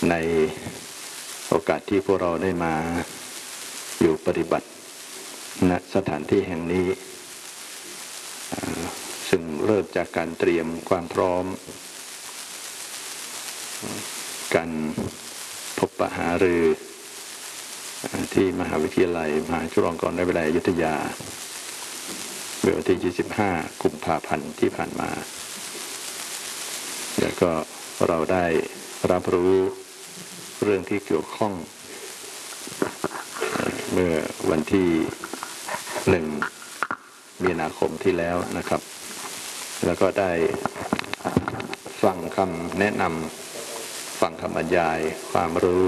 ในโอกาสที่พวกเราได้มาอยู่ปฏิบัติณสถานที่แห่งนี้ซึ่งเริ่มจากการเตรียมความพร้อมการพบปะหารือที่มหาวิทยาลัยมหาจุฬาลงกรณ์วิทยาลัยอยุธยาเมื่อวันที่ 25 กุมภาพันธ์ที่ผ่านมาแล้วก็เราได้รับรู้เรื่องที่เกี่ยวข้องเมื่อวันที่ 1 มีนาคมที่แล้วนะครับแล้วก็ได้ฟังคำแนะนำฟังคำบรรยายความรู้